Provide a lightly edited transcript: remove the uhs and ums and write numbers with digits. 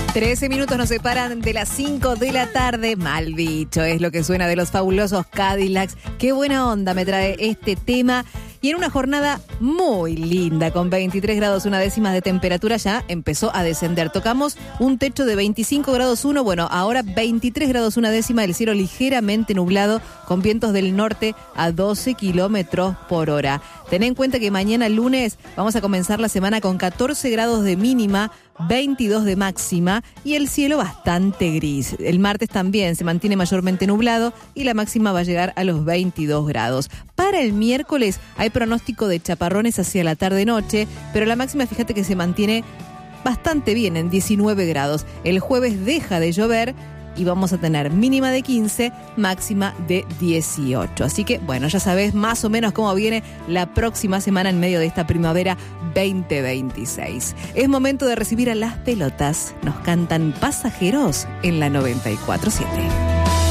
13 minutos nos separan de las 5 de la tarde. Mal bicho es lo que suena de los fabulosos Cadillacs. Qué buena onda me trae este tema. Y en una jornada muy linda, con 23 grados 1/10 de temperatura, ya empezó a descender. Tocamos un techo de 25 grados 1, bueno, ahora 23 grados 1/10, el cielo ligeramente nublado, con vientos del norte a 12 kilómetros por hora. Ten en cuenta que mañana lunes vamos a comenzar la semana con 14 grados de mínima, 22 de máxima y el cielo bastante gris. El martes también se mantiene mayormente nublado y la máxima va a llegar a los 22 grados. Para el miércoles hay pronóstico de chaparrones hacia la tarde-noche, pero la máxima, fíjate que se mantiene bastante bien en 19 grados. El jueves deja de llover y vamos a tener mínima de 15, máxima de 18. Así que, bueno, ya sabés más o menos cómo viene la próxima semana en medio de esta primavera 2026. Es momento de recibir a Las Pelotas. Nos cantan Pasajeros en la 94.7.